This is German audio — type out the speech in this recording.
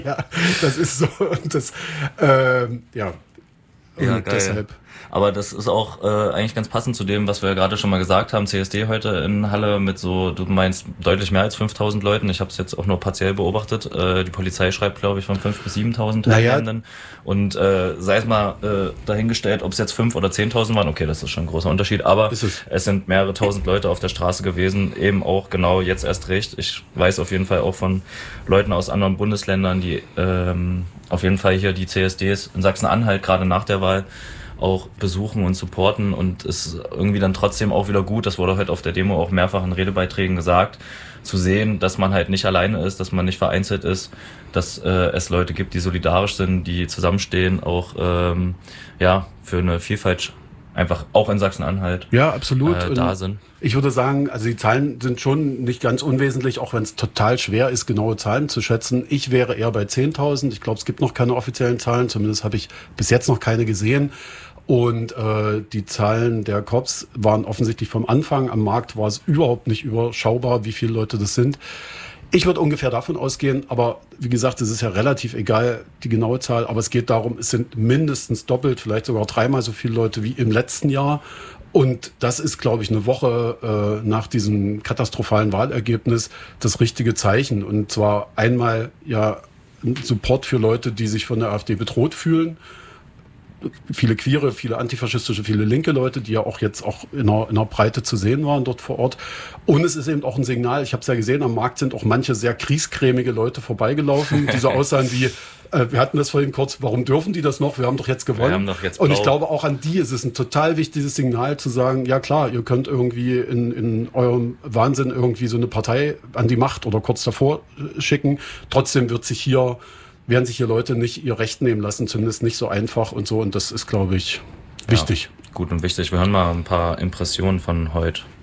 Ja, das ist so. Und das, ja. Und Ja, geil. deshalb. Aber das ist auch eigentlich ganz passend zu dem, was wir gerade schon mal gesagt haben. CSD heute in Halle mit so, du meinst deutlich mehr als 5.000 Leuten. Ich habe es jetzt auch nur partiell beobachtet. Die Polizei schreibt, glaube ich, von 5.000 bis 7.000 Teilnehmenden. Und sei es mal dahingestellt, ob es jetzt 5.000 oder 10.000 waren. Okay, das ist schon ein großer Unterschied. Aber es sind mehrere tausend Leute auf der Straße gewesen. Eben auch genau jetzt erst recht. Ich weiß auf jeden Fall auch von Leuten aus anderen Bundesländern, die auf jeden Fall hier die CSDs in Sachsen-Anhalt gerade nach der Wahl auch besuchen und supporten, und es ist irgendwie dann trotzdem auch wieder gut, das wurde heute auf der Demo auch mehrfach in Redebeiträgen gesagt, zu sehen, dass man halt nicht alleine ist, dass man nicht vereinzelt ist, dass es Leute gibt, die solidarisch sind, die zusammenstehen, auch für eine Vielfalt einfach auch in Sachsen-Anhalt Ja, absolut. Da sind. Ich würde sagen, also die Zahlen sind schon nicht ganz unwesentlich, auch wenn es total schwer ist, genaue Zahlen zu schätzen. Ich wäre eher bei 10.000. Ich glaube, es gibt noch keine offiziellen Zahlen, zumindest habe ich bis jetzt noch keine gesehen. Und die Zahlen der Cops waren offensichtlich vom Anfang. Am Markt war es überhaupt nicht überschaubar, wie viele Leute das sind. Ich würde ungefähr davon ausgehen, aber wie gesagt, es ist ja relativ egal, die genaue Zahl, aber es geht darum, es sind mindestens doppelt, vielleicht sogar dreimal so viele Leute wie im letzten Jahr. Und das ist, glaube ich, eine Woche nach diesem katastrophalen Wahlergebnis das richtige Zeichen. Und zwar einmal ja ein Support für Leute, die sich von der AfD bedroht fühlen. Viele Queere, viele antifaschistische, viele linke Leute, die ja auch jetzt auch in einer Breite zu sehen waren dort vor Ort. Und es ist eben auch ein Signal, ich habe es ja gesehen, am Markt sind auch manche sehr kriescremige Leute vorbeigelaufen, die so aussahen wie, wir hatten das vorhin kurz, warum dürfen die das noch? Wir haben doch jetzt gewonnen. Wir haben doch jetzt und ich glaube, auch an die ist es ein total wichtiges Signal zu sagen, ja klar, ihr könnt irgendwie in eurem Wahnsinn irgendwie so eine Partei an die Macht oder kurz davor schicken. Trotzdem werden sich hier Leute nicht ihr Recht nehmen lassen, zumindest nicht so einfach und so. Und das ist, glaube ich, wichtig. Ja, gut und wichtig. Wir hören mal ein paar Impressionen von heute.